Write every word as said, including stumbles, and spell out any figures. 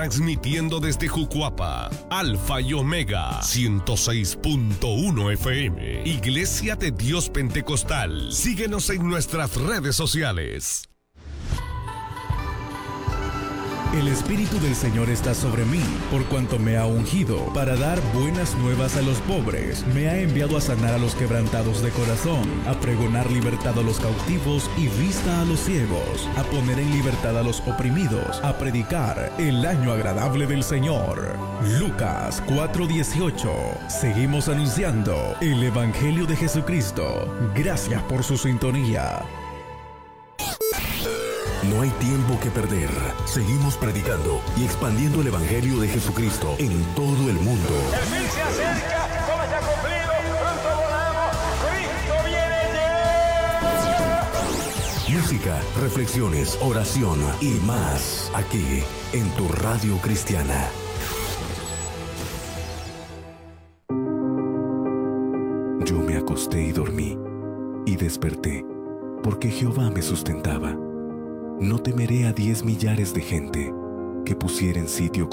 transmitiendo desde Jucuapa, Alfa y Omega, ciento seis punto uno F M, Iglesia de Dios Pentecostal. Síguenos en nuestras redes sociales. El Espíritu del Señor está sobre mí, por cuanto me ha ungido para dar buenas nuevas a los pobres. Me ha enviado a sanar a los quebrantados de corazón, a pregonar libertad a los cautivos y vista a los ciegos, a poner en libertad a los oprimidos, a predicar el año agradable del Señor. Lucas cuatro dieciocho. Seguimos anunciando el Evangelio de Jesucristo. Gracias por su sintonía. No hay tiempo que perder. Seguimos predicando y expandiendo el Evangelio de Jesucristo en todo el mundo. El fin se acerca, todo se ha cumplido, pronto volamos, Cristo viene ya. Música, reflexiones, oración y más aquí en tu radio cristiana. Yo me acosté y dormí y desperté porque Jehová me sustentaba. No temeré a diez millares de gente que pusieren sitio